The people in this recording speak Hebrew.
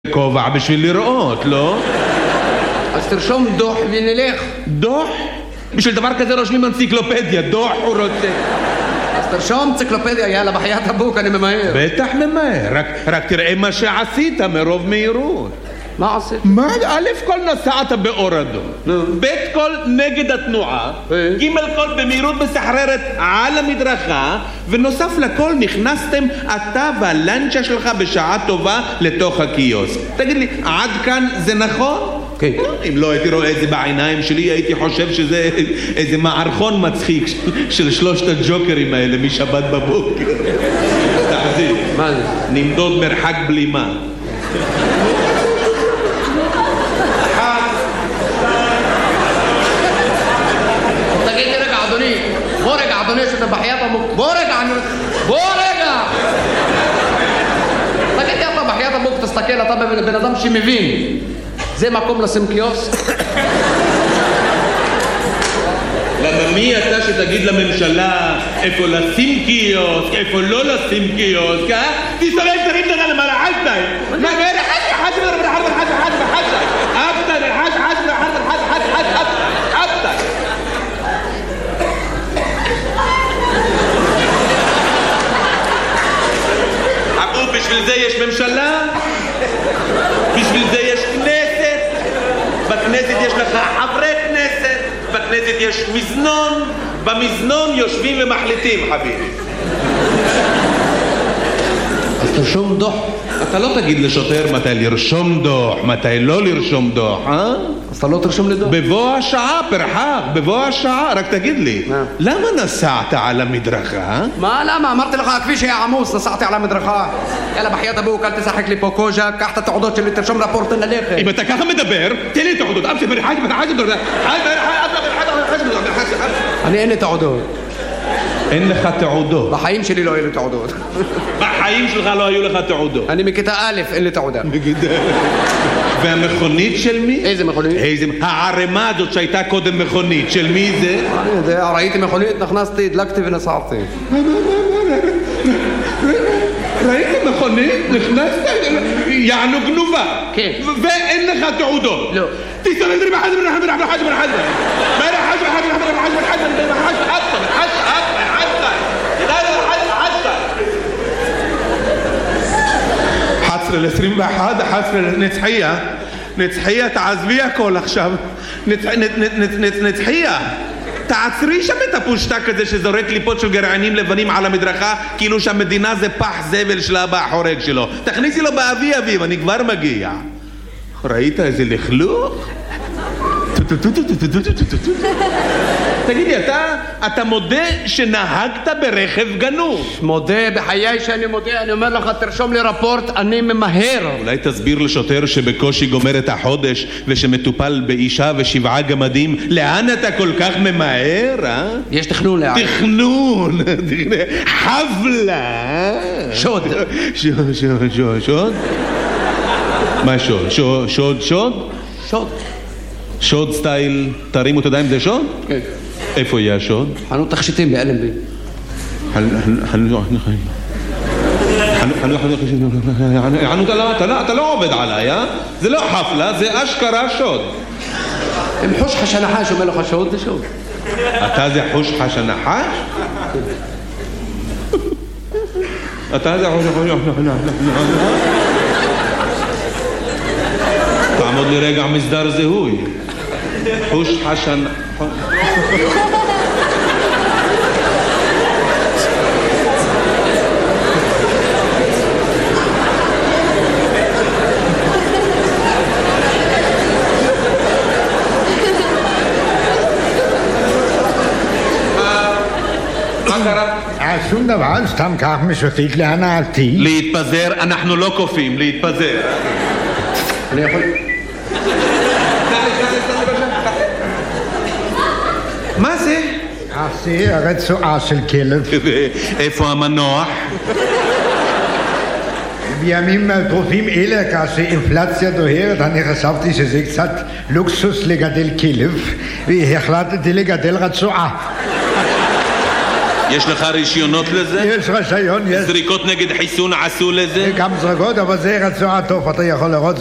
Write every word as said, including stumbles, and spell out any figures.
כובע בשביל לראות, לא? אז תרשום דוח ונלך. דוח? בשביל דבר כזה רושמים אנציקלופדיה, דוח הוא רוצה. אז תרשום אנציקלופדיה, יאללה, בחיית הבוק, אני ממהר. בטח ממהר, רק, רק תראה מה שעשית מרוב מהירות. מה עשית? מה? א' כל נסעת באור אדום, ב' כל נגד התנועה, ג' כל במהירות מסחררת על המדרכה, ונוסף לכל נכנסתם אתה והלנצ'ה שלך בשעה טובה לתוך הקיוסק. תגיד לי, עד כאן זה נכון? כן. אם לא הייתי רואה את זה בעיניים שלי, הייתי חושב שזה איזה מערכון מצחיק של שלושת הג'וקרים האלה משבת בבוקר. תחזיר. מה זה? נמדוד מרחק בלימה. בוא רגע, אדוני, שאתה בחיית הבוק. בוא רגע, אני... בוא רגע! תגיד לי, אתה בחיית הבוק, תסתכל, אתה בן אדם שמבין. זה מקום לשים קיוסק? למה מי אתה שתגיד לממשלה איפה לשים קיוסק, איפה לא לשים קיוסק, אה? תסתכל, תרים לך למעלה, חשתי! מה, מה, חשתי, חשתי, חשתי, חשתי, חשתי, חשתי, אבטה, חשתי, חשתי, חשתי, חשתי, חשתי, אבטה. בשביל זה יש ממשלה, בשביל זה יש כנסת, בכנסת יש לך חברי כנסת, בכנסת יש מזנון, במזנון יושבים ומחליטים, חביבי. אז תרשום דוח. אתה לא תגיד לשוטר מתי לרשום דוח, מתי לא לרשום דוח, אה? אז אתה לא תרשום לי דוח? בבוא השעה, פרחק, בבוא השעה, רק תגיד לי, למה נסעת על המדרכה? מה, למה? אמרתי לך, הכביש היה עמוס, נסעתי על המדרכה. יאללה, בחיית הבוק, אל תשחק לי פה קוז'ה, קח את התעודות שלי, תרשום רפורט ללכת. אם אתה ככה מדבר, תן לי תעודות, אבשי, בני חאג' בני חאג' בני חאג' אני אין לי תעודות. אין לך תעודות. בחיים שלי לא היו לי תעודות. בחיים שלך לא היו לך תעודות. אני מכיתה א', אין לי תעודה. והמכונית של מי? איזה מכונית? איזה... הערימה הזאת שהייתה קודם מכונית, של מי זה? אני יודע, ראיתי מכונית, נכנסתי, הדלקתי ונסעתי. ראיתי מכונית, נכנסת, יענו גנובה. כן. ואין לך תעודות. לא. תסתכל לי בחזר בן חזר בן חזר בן חזר בן חזר בן חזר בן חזר בן חזר בן חזר בן חזר בן חזר ל-עשרים ואחת, אחת עשרה נצחיה, נצחיה, תעזבי הכל עכשיו, נצחיה, תעצרי שם את הפושטק הזה שזורק ליפות של גרעינים לבנים על המדרכה, כאילו שהמדינה זה פח זבל של אבא החורג שלו. תכניסי לו באבי אביב, אני כבר מגיע. ראית איזה לכלוך? תגידי, אתה, אתה מודה שנהגת ברכב גנוב? מודה, בחיי שאני מודה, אני אומר לך, תרשום לי רפורט, אני ממהר. אולי תסביר לשוטר שבקושי גומר את החודש ושמטופל באישה ושבעה גמדים, לאן אתה כל כך ממהר, אה? יש תכנון לאן. תכנון, חבלה. שוד. שוד, שוד, שוד, שוד? מה שוד? שוד, שוד, שוד? שוד. שוד סטייל, תרימו את הידיים, זה שוד? כן. איפה יהיה השוד? חנות תכשיטים באלנבי. אתה לא עובד עליי, אה? זה לא חפלה, זה אשכרה שוד. אם חוש חש הנחש אומר לך שוד, זה שוד. אתה זה חוש חש הנחש? אתה זה חוש חש הנחש? תעמוד לי רגע מסדר זהוי. חוש חשן... מה קרה? שום דבר, סתם כך משוטט להנאתי. להתפזר, אנחנו לא קופים, להתפזר. אני יכול... מה זה? זה הרצועה של כלב. איפה המנוח? בימים טרופים אלה, כאשר אינפלציה דוהרת, אני חשבתי שזה קצת לוקסוס לגדל כלב, והחלטתי לגדל רצועה. יש לך רישיונות לזה? יש רישיון, יש. זריקות נגד חיסון עשו לזה? גם זריקות, אבל זה רצועה טוב, אתה יכול לראות.